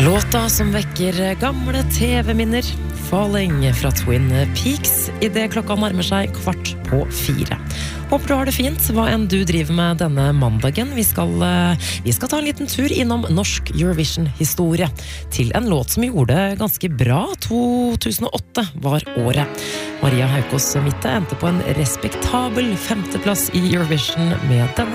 Låta som vekker gamle TV-minner, Falling fra Twin Peaks, I det klokka nærmer seg 3:15. Håper du har det fint, hva enn du driver med denne mandagen. Vi skal ta en liten tur innom norsk Eurovision-historie, til en låt som gjorde det ganske bra. 2008 var året. Maria Haukås Mitte endte på en respektabel 5. plass I Eurovision med denne